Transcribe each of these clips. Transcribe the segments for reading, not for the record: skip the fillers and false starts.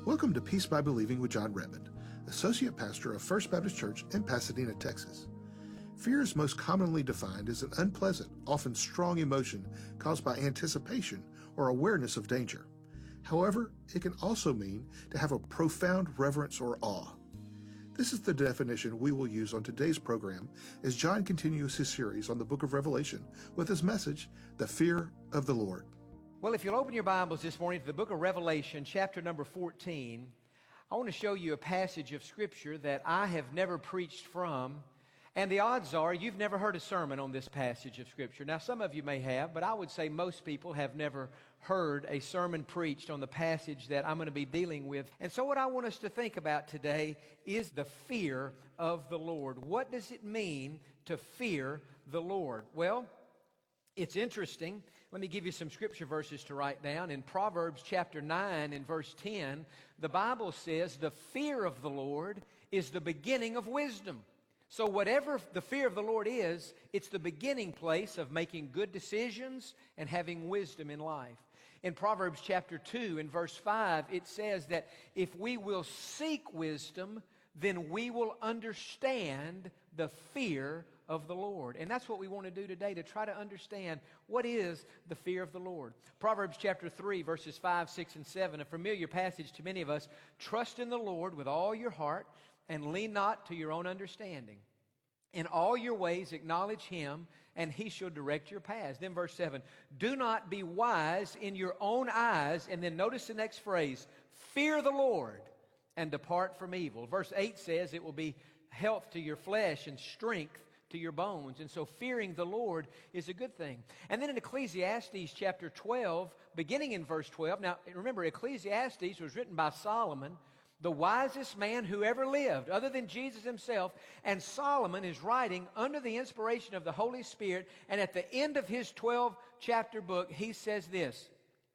Welcome to Peace by Believing with John Redmond, Associate Pastor of First Baptist Church in Pasadena, Texas. Fear is most commonly defined as an unpleasant, often strong emotion caused by anticipation or awareness of danger. However, it can also mean to have a profound reverence or awe. This is the definition we will use on today's program as John continues his series on the book of Revelation with his message, The Fear of the Lord. Well, if you'll open your Bibles this morning to the book of Revelation, chapter number 14, I want to show you a passage of Scripture that I have never preached from, and the odds are you've never heard a sermon on this passage of Scripture. Now, some of you may have, but I would say most people have never heard a sermon preached on the passage that I'm going to be dealing with. And so what I want us to think about today is the fear of the Lord. What does it mean to fear the Lord? Well, it's interesting. Let me give you some scripture verses to write down. In Proverbs chapter 9 and verse 10, the Bible says, the fear of the Lord is the beginning of wisdom. So whatever the fear of the Lord is, it's the beginning place of making good decisions and having wisdom in life. In Proverbs chapter 2 and verse 5, it says that if we will seek wisdom, then we will understand the fear of the Lord. And that's what we want to do today, to try to understand what is the fear of the Lord. Proverbs chapter 3, verses 5, 6, and 7, a familiar passage to many of us. Trust in the Lord with all your heart and lean not to your own understanding. In all your ways acknowledge Him, and He shall direct your paths. Then verse 7, do not be wise in your own eyes. And then notice the next phrase, fear the Lord and depart from evil. Verse 8 says it will be health to your flesh and strength to your bones. And so fearing the Lord is a good thing. And then in Ecclesiastes chapter 12, beginning in verse 12, now remember, Ecclesiastes was written by Solomon, the wisest man who ever lived, other than Jesus himself. And Solomon is writing under the inspiration of the Holy Spirit. And at the end of his 12-chapter book, he says this,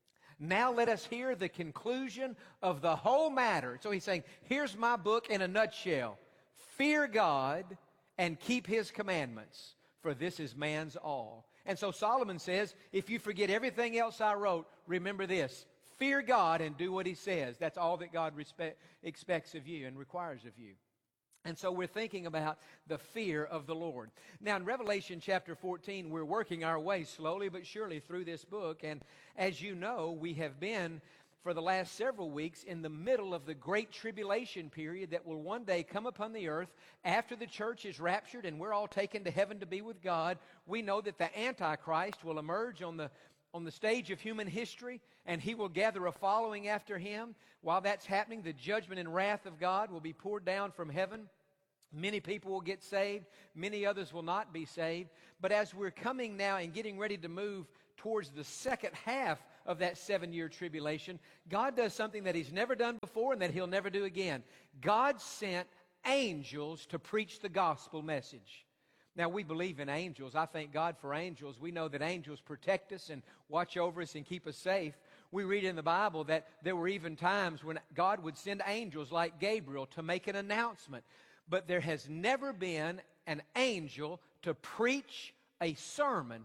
now let us hear the conclusion of the whole matter. So he's saying, here's my book in a nutshell. Fear God and keep His commandments, for this is man's all. And so Solomon says, if you forget everything else I wrote, remember this. Fear God and do what He says. That's all that God expects of you and requires of you. And so we're thinking about the fear of the Lord. Now in Revelation chapter 14, we're working our way slowly but surely through this book. And as you know, we have been for the last several weeks in the middle of the great tribulation period that will one day come upon the earth after the church is raptured and we're all taken to heaven to be with God. We know that the Antichrist will emerge on the stage of human history, and he will gather a following after him. While that's happening, the judgment and wrath of God will be poured down from heaven. Many people will get saved. Many others will not be saved. But as we're coming now and getting ready to move towards the second half of that 7-year tribulation, God does something that He's never done before and that He'll never do again. God sent angels to preach the gospel message. Now, we believe in angels. I thank God for angels. We know that angels protect us and watch over us and keep us safe. We read in the Bible that there were even times when God would send angels like Gabriel to make an announcement. But there has never been an angel to preach a sermon,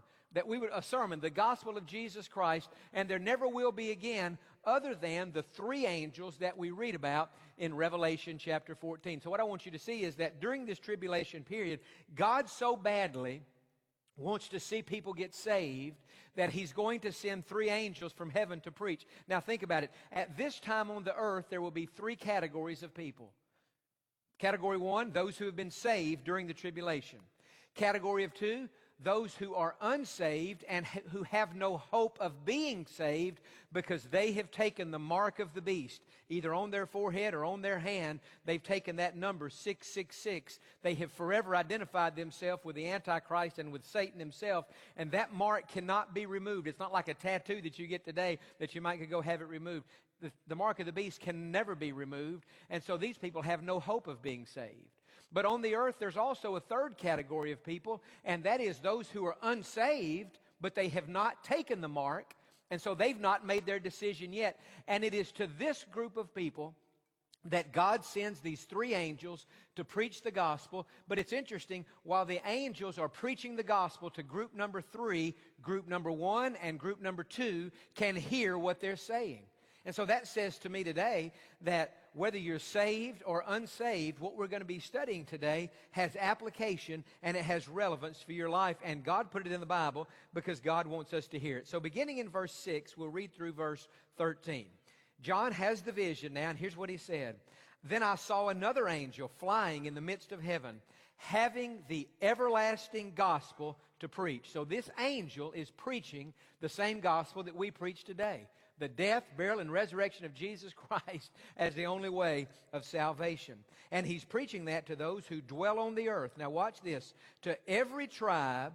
the gospel of Jesus Christ, and there never will be again other than the 3 angels that we read about in Revelation chapter 14. So what I want you to see is that during this tribulation period, God so badly wants to see people get saved that He's going to send 3 angels from heaven to preach. Now think about it. At this time on the earth, there will be 3 categories of people. Category 1, those who have been saved during the tribulation. Category of 2, those who are unsaved and who have no hope of being saved because they have taken the mark of the beast, either on their forehead or on their hand. They've taken that number 666. They have forever identified themselves with the Antichrist and with Satan himself, and that mark cannot be removed. It's not like a tattoo that you get today that you might go have it removed. The mark of the beast can never be removed, and so these people have no hope of being saved. But on the earth, there's also a third category of people, and that is those who are unsaved, but they have not taken the mark, and so they've not made their decision yet. And it is to this group of people that God sends these 3 angels to preach the gospel. But it's interesting, while the angels are preaching the gospel to group number 3, group number 1 and group number 2 can hear what they're saying. And so that says to me today that whether you're saved or unsaved, what we're going to be studying today has application and it has relevance for your life. And God put it in the Bible because God wants us to hear it. So beginning in verse 6, we'll read through verse 13. John has the vision now, and here's what he said. Then I saw another angel flying in the midst of heaven, having the everlasting gospel to preach. So this angel is preaching the same gospel that we preach today. The death, burial, and resurrection of Jesus Christ as the only way of salvation. And he's preaching that to those who dwell on the earth. Now watch this. To every tribe,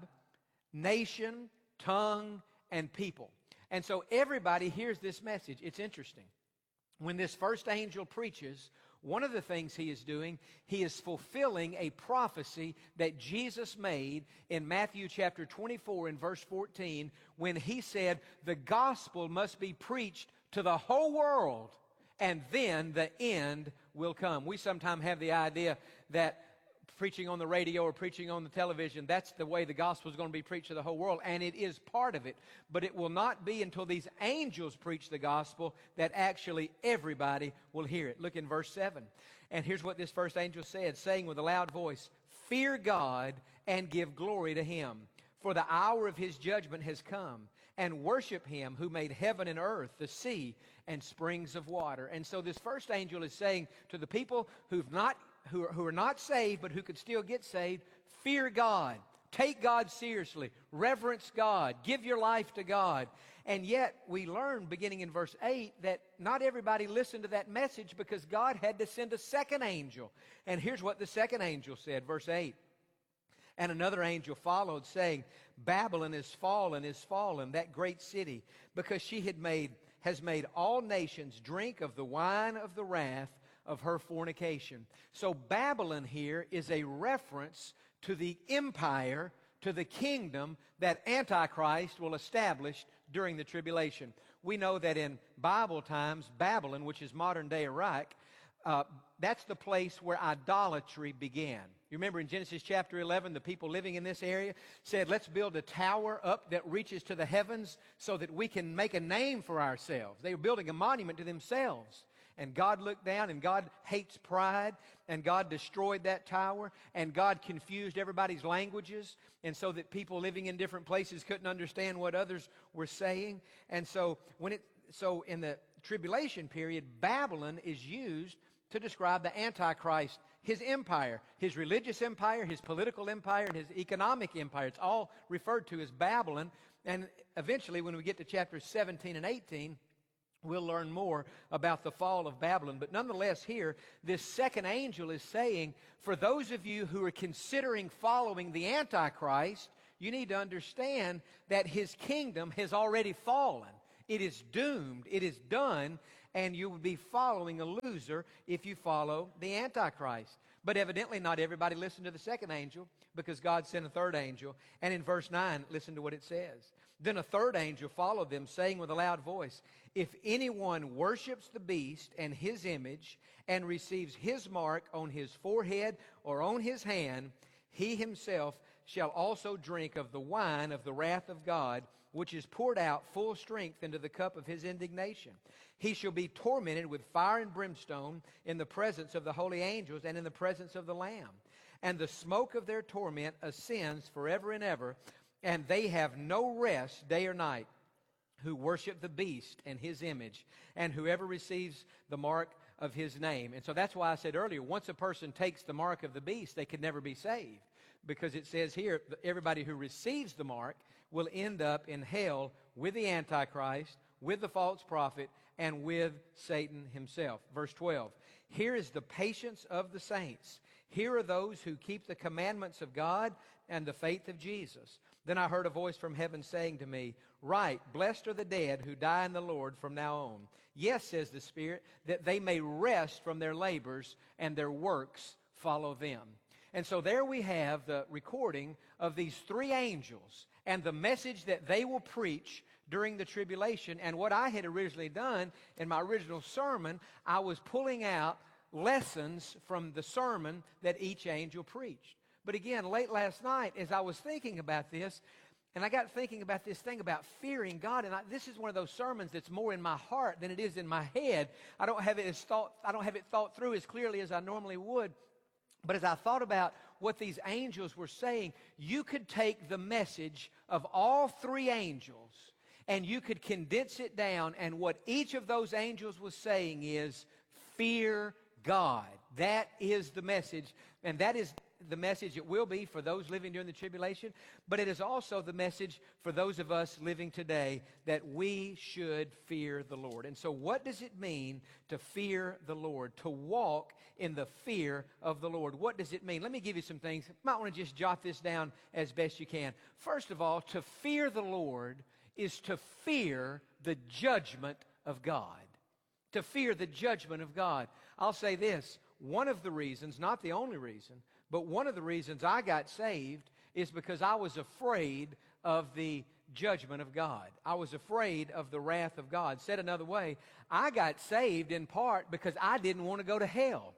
nation, tongue, and people. And so everybody hears this message. It's interesting. When this first angel preaches, one of the things he is doing, he is fulfilling a prophecy that Jesus made in Matthew chapter 24 and verse 14 when he said, the gospel must be preached to the whole world and then the end will come. We sometimes have the idea that preaching on the radio or preaching on the television, that's the way the gospel is going to be preached to the whole world, and it is part of it. But it will not be until these angels preach the gospel that actually everybody will hear it. Look in verse 7. And here's what this first angel said, saying with a loud voice, fear God and give glory to him, for the hour of his judgment has come, and worship him who made heaven and earth, the sea, and springs of water. And so this first angel is saying to the people who are not saved, but who could still get saved, fear God. Take God seriously. Reverence God. Give your life to God. And yet, we learn, beginning in verse 8, that not everybody listened to that message because God had to send a second angel. And here's what the second angel said, verse 8. And another angel followed, saying, Babylon is fallen, that great city, because she has made all nations drink of the wine of the wrath of her fornication. So Babylon here is a reference to the empire, to the kingdom that Antichrist will establish during the tribulation. We know that in Bible times, Babylon, which is modern-day Iraq, that's the place where idolatry began. You remember in Genesis chapter 11, the people living in this area said, let's build a tower up that reaches to the heavens so that we can make a name for ourselves. They were building a monument to themselves. And God looked down, and God hates pride, and God destroyed that tower, and God confused everybody's languages, and so that people living in different places couldn't understand what others were saying. And so in the tribulation period, Babylon is used to describe the Antichrist, his empire, his religious empire, his political empire, and his economic empire. It's all referred to as Babylon. And eventually, when we get to chapters 17 and 18, we'll learn more about the fall of Babylon. But nonetheless, here, this second angel is saying, for those of you who are considering following the Antichrist, you need to understand that his kingdom has already fallen. It is doomed. It is done. And you will be following a loser if you follow the Antichrist. But evidently not everybody listened to the second angel because God sent a third angel. And in verse 9, listen to what it says. Then a third angel followed them, saying with a loud voice, if anyone worships the beast and his image and receives his mark on his forehead or on his hand, he himself shall also drink of the wine of the wrath of God, which is poured out full strength into the cup of his indignation. He shall be tormented with fire and brimstone in the presence of the holy angels and in the presence of the Lamb. And the smoke of their torment ascends forever and ever, and they have no rest day or night who worship the beast and his image, and whoever receives the mark of his name. And so that's why I said earlier, once a person takes the mark of the beast, they could never be saved. Because it says here, everybody who receives the mark will end up in hell with the Antichrist, with the false prophet, and with Satan himself. Verse 12, here is the patience of the saints. Here are those who keep the commandments of God and the faith of Jesus. Then I heard a voice from heaven saying to me, write, blessed are the dead who die in the Lord from now on. Yes, says the Spirit, that they may rest from their labors and their works follow them. And so there we have the recording of these three angels and the message that they will preach during the tribulation. And what I had originally done in my original sermon, I was pulling out lessons from the sermon that each angel preached. But again, late last night, as I was thinking about this, And I got thinking about this thing about fearing God, and this is one of those sermons that's more in my heart than it is in my head. I don't have it thought through as clearly as I normally would. But as I thought about what these angels were saying, you could take the message of all three angels and you could condense it down, and what each of those angels was saying is, fear God. That is the message, and that is the message it will be for those living during the tribulation, but it is also the message for those of us living today that we should fear the Lord. And so what does it mean to fear the Lord, to walk in the fear of the Lord? What does it mean? Let me give you some things. You might want to just jot this down as best you can. First of all, to fear the Lord is to fear the judgment of God. To fear the judgment of God. I'll say this, one of the reasons, not the only reason, but one of the reasons I got saved is because I was afraid of the judgment of God. I was afraid of the wrath of God. Said another way, I got saved in part because I didn't want to go to hell.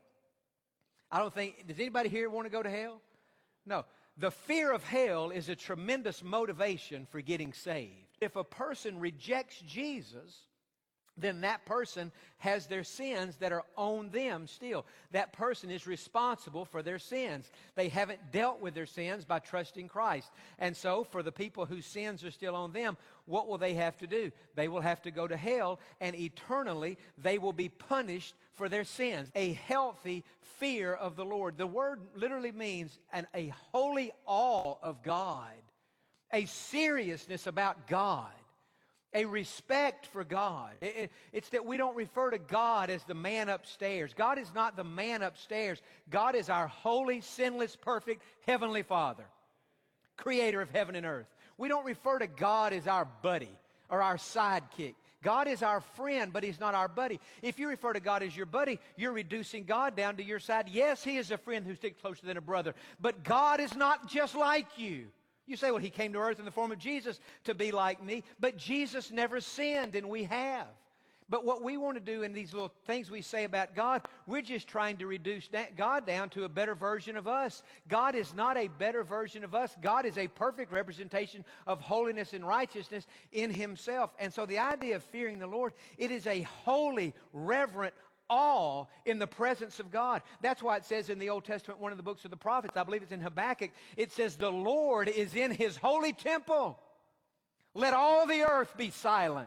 Does anybody here want to go to hell? No. The fear of hell is a tremendous motivation for getting saved. If a person rejects Jesus, then that person has their sins that are on them still. That person is responsible for their sins. They haven't dealt with their sins by trusting Christ. And so for the people whose sins are still on them, what will they have to do? They will have to go to hell, and eternally they will be punished for their sins. A healthy fear of the Lord. The word literally means a holy awe of God, a seriousness about God, a respect for God. It's that we don't refer to God as the man upstairs. God is not the man upstairs. God is our holy, sinless, perfect Heavenly Father, creator of heaven and earth. We don't refer to God as our buddy or our sidekick. God is our friend, but He's not our buddy. If you refer to God as your buddy, you're reducing God down to your side. Yes, He is a friend who sticks closer than a brother, but God is not just like you. You say, well, He came to earth in the form of Jesus to be like me, but Jesus never sinned, and we have. But what we want to do in these little things we say about God, we're just trying to reduce God down to a better version of us. God is not a better version of us. God is a perfect representation of holiness and righteousness in Himself. And so the idea of fearing the Lord, it is a holy, reverent awe in the presence of God. That's why it says in the Old Testament, one of the books of the prophets, I believe it's in Habakkuk, it says, the Lord is in His holy temple. Let all the earth be silent.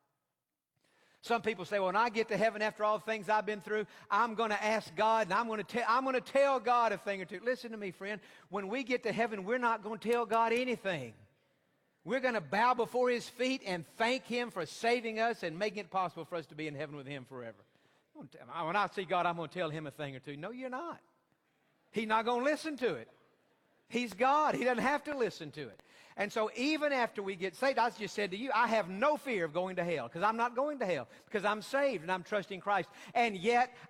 Some people say, well, when I get to heaven after all the things I've been through, I'm going to ask God, and I'm going to tell God a thing or two. Listen to me, friend. When we get to heaven, we're not going to tell God anything. We're going to bow before His feet and thank Him for saving us and making it possible for us to be in heaven with Him forever. When I see God, I'm going to tell Him a thing or two. No, you're not. He's not going to listen to it. He's God. He doesn't have to listen to it. And so even after we get saved, I just said to you, I have no fear of going to hell because I'm not going to hell because I'm saved and I'm trusting Christ. And yet